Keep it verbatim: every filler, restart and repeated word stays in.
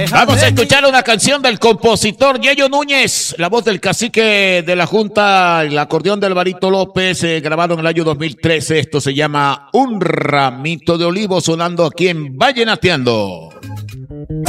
Vamos a escuchar una canción del compositor Yeyo Núñez, la voz del cacique de la Junta, el acordeón del Barito López, eh, grabado en el año dos mil trece. Esto se llama Un Ramito de Olivo, sonando aquí en Vallenateando.